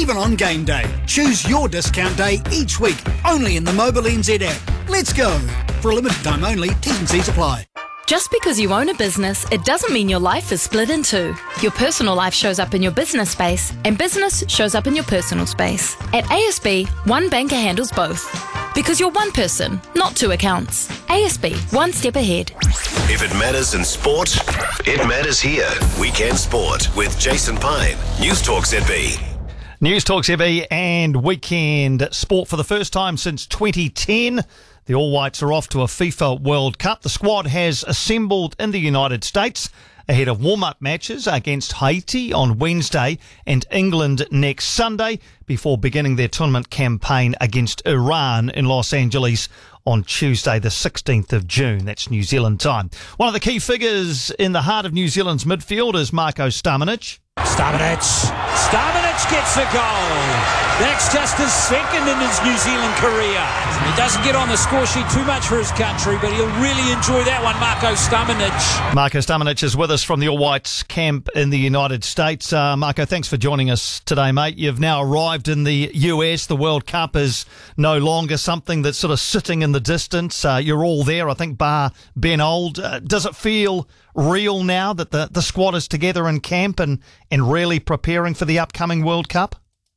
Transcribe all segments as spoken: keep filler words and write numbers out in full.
even on game day. Choose your discount day each week, only in the Mobile N Z app. Let's go. For a limited time only, T's and C's apply. Just because you own a business, it doesn't mean your life is split in two. Your personal life shows up in your business space, and business shows up in your personal space. At A S B, one banker handles both. Because you're one person, not two accounts. A S B, one step ahead. If it matters in sport, it matters here. Weekend Sport with Jason Pine. News Talk Z B. News Talk Z B and Weekend Sport for the first time since twenty ten. The All Whites are off to a FIFA World Cup. The squad has assembled in the United States ahead of warm-up matches against Haiti on Wednesday and England next Sunday before beginning their tournament campaign against Iran in Los Angeles on Tuesday the sixteenth of June. That's New Zealand time. One of the key figures in the heart of New Zealand's midfield is Marko Stamenic. Stamenic. Stamenic gets the goal. That's just his second in his New Zealand career. He doesn't get on the score sheet too much for his country, but he'll really enjoy that one, Marko Stamenic. Marko Stamenic is with us from the All Whites camp in the United States. Uh, Marko, thanks for joining us today, mate. You've now arrived in the U S. The World Cup is no longer something that's sort of sitting in the distance. Uh, you're all there, I think, bar Ben Old. Uh, does it feel real now that the, the squad is together in camp and, and really preparing for the upcoming World Cup?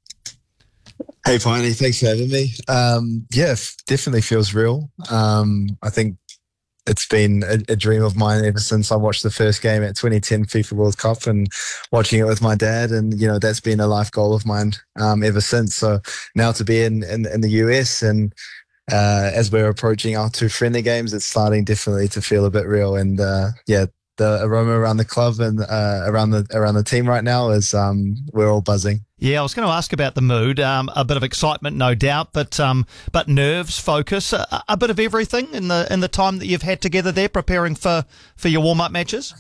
Hey, Piney, thanks for having me. Um, yeah, f- definitely feels real. Um, I think it's been a, a dream of mine ever since I watched the first game at twenty ten FIFA World Cup and watching it with my dad. And, you know, that's been a life goal of mine um, ever since. So now to be in, in, in the U S and uh, as we're approaching our two friendly games, it's starting definitely to feel a bit real. And, uh, yeah, the aroma around the club and uh, around the around the team right now is um, we're all buzzing. Yeah, I was going to ask about the mood. Um, a bit of excitement, no doubt, but um, but nerves, focus, a, a bit of everything in the in the time that you've had together there, preparing for, for your warm up matches.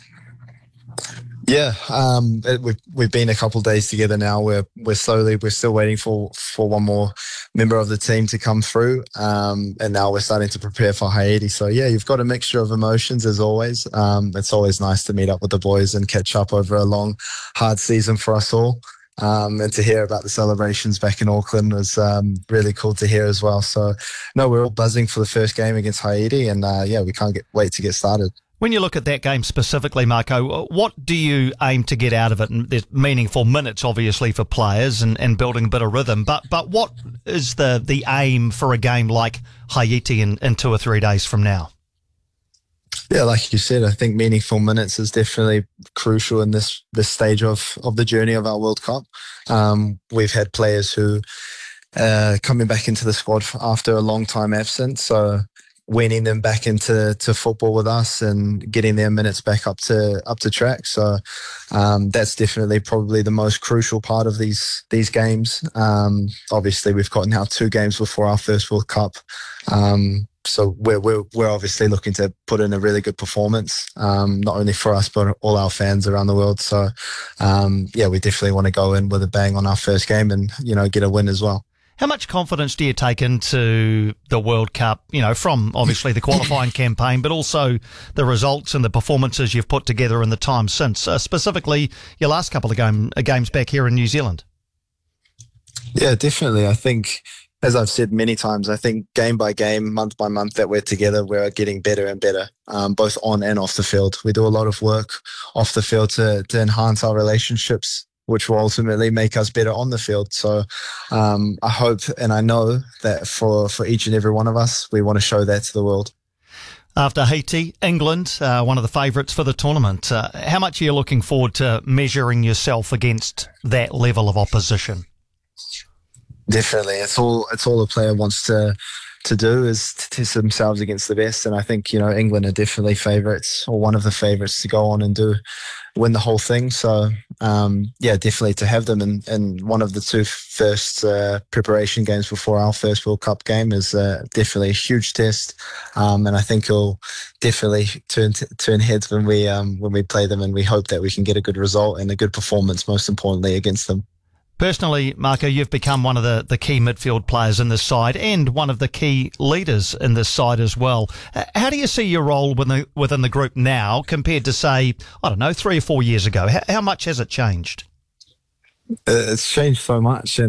Yeah, um, it, we've we've been a couple of days together now. We're we're slowly we're still waiting for, for one more member of the team to come through, um, and now we're starting to prepare for Haiti. So yeah, you've got a mixture of emotions as always. Um, it's always nice to meet up with the boys and catch up over a long, hard season for us all. Um, and to hear about the celebrations back in Auckland was um, really cool to hear as well. So no, we're all buzzing for the first game against Haiti, and uh, yeah, we can't get, wait to get started. When you look at that game specifically, Marko, what do you aim to get out of it? And there's meaningful minutes, obviously, for players and, and building a bit of rhythm. But but what is the, the aim for a game like Haiti in, in two or three days from now? Yeah, like you said, I think meaningful minutes is definitely crucial in this this stage of, of the journey of our World Cup. Um, we've had players who uh, coming back into the squad after a long time absence, so winning them back into to football with us and getting their minutes back up to up to track. So um, that's definitely probably the most crucial part of these these games. Um, obviously, we've got now two games before our first World Cup. Um, so we're, we're we're obviously looking to put in a really good performance, um, not only for us but all our fans around the world. So um, yeah, we definitely want to go in with a bang on our first game and, you know, get a win as well. How much confidence do you take into the World Cup, you know, from obviously the qualifying campaign, but also the results and the performances you've put together in the time since, uh, specifically your last couple of game, uh, games back here in New Zealand? Yeah, definitely. I think, as I've said many times, I think game by game, month by month that we're together, we're getting better and better, um, both on and off the field. We do a lot of work off the field to, to enhance our relationships, which will ultimately make us better on the field. So um, I hope and I know that for, for each and every one of us, we want to show that to the world. After Haiti, England, uh, one of the favourites for the tournament. Uh, how much are you looking forward to measuring yourself against that level of opposition? Definitely. It's all it's all a player wants to to do is to test themselves against the best. And I think, you know, England are definitely favourites, or one of the favourites to go on and do win the whole thing. So, um, yeah, definitely to have them in, in one of the two first uh, preparation games before our first World Cup game is uh, definitely a huge test. Um, and I think it'll definitely turn t- turn heads when we um, when we play them, and we hope that we can get a good result and a good performance, most importantly, against them. Personally, Marko, you've become one of the, the key midfield players in this side and one of the key leaders in this side as well. How do you see your role within the, within the group now compared to, say, I don't know, three or four years ago? How, how much has it changed? It's changed so much. And